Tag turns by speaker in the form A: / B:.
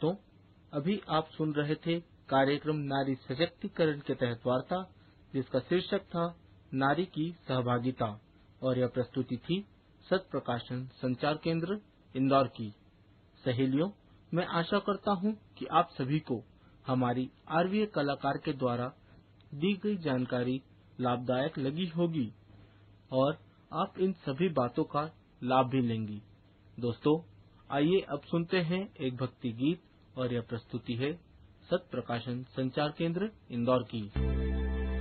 A: दोस्तों, अभी आप सुन रहे थे कार्यक्रम नारी सशक्तिकरण के तहत वार्ता, जिसका शीर्षक था नारी की सहभागिता, और यह प्रस्तुति थी सत प्रकाशन संचार केंद्र इंदौर की। सहेलियों, मैं आशा करता हूं कि आप सभी को हमारी आरवीए कलाकार के द्वारा दी गई जानकारी लाभदायक लगी होगी और आप इन सभी बातों का लाभ भी लेंगी। दोस्तों, आइए अब सुनते हैं एक भक्ति गीत, और यह प्रस्तुति है सत प्रकाशन संचार केंद्र इंदौर की।